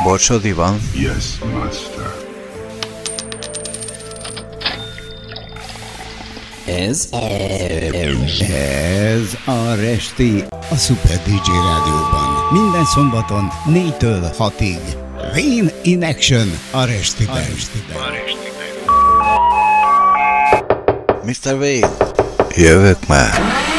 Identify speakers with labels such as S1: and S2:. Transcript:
S1: Borsodiban?
S2: Yes, master.
S3: Ez a Resti, a Super DJ rádióban. Minden szombaton 4-től 6-ig. Rain in Action a Restiben.
S1: Mr. Wade, jövök már.